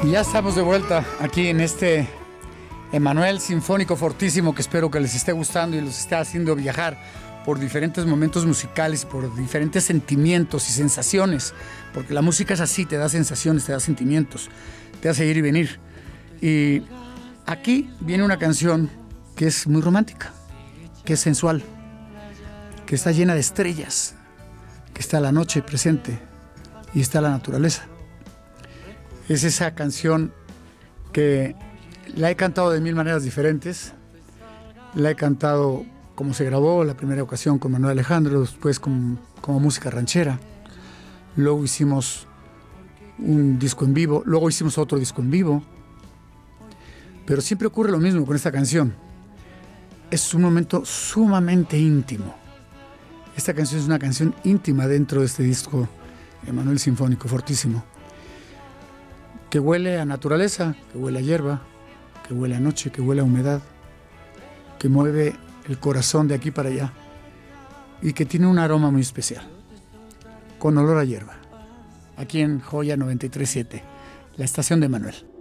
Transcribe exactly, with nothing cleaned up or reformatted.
Y ya estamos de vuelta aquí en este Emanuel Sinfónico Fortísimo, que espero que les esté gustando y los esté haciendo viajar por diferentes momentos musicales, por diferentes sentimientos y sensaciones, porque la música es así, te da sensaciones, te da sentimientos, te hace ir y venir. Y aquí viene una canción que es muy romántica, que es sensual, que está llena de estrellas, que está la noche presente y está la naturaleza. Es esa canción que la he cantado de mil maneras diferentes. La he cantado como se grabó la primera ocasión con Manuel Alejandro, después como, como música ranchera. Luego hicimos un disco en vivo, luego hicimos otro disco en vivo. Pero siempre ocurre lo mismo con esta canción. Es un momento sumamente íntimo. Esta canción es una canción íntima dentro de este disco Emanuel Sinfónico Fortísimo, que huele a naturaleza, que huele a hierba, que huele a noche, que huele a humedad, que mueve el corazón de aquí para allá y que tiene un aroma muy especial, con olor a hierba. Aquí en Joya noventa y tres punto siete, la estación de Emanuel.